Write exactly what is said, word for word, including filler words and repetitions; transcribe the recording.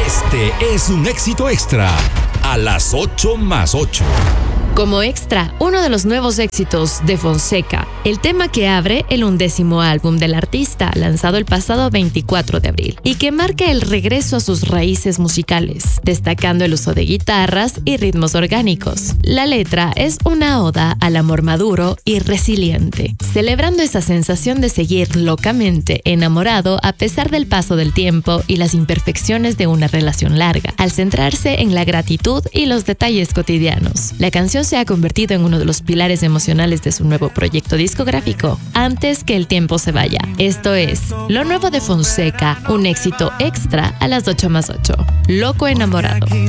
Este es un éxito extra a las ocho más ocho. Como extra, uno de los nuevos éxitos de Fonseca, el tema que abre el undécimo álbum del artista, lanzado el pasado veinticuatro de abril, y que marca el regreso a sus raíces musicales, destacando el uso de guitarras y ritmos orgánicos. La letra es una oda al amor maduro y resiliente, celebrando esa sensación de seguir locamente enamorado a pesar del paso del tiempo y las imperfecciones de una relación larga, al centrarse en la gratitud y los detalles cotidianos. La canción se ha convertido en uno de los pilares emocionales de su nuevo proyecto discográfico, Antes que el tiempo se vaya. Esto es lo nuevo de Fonseca, un éxito extra a las ocho más ocho. Loco enamorado.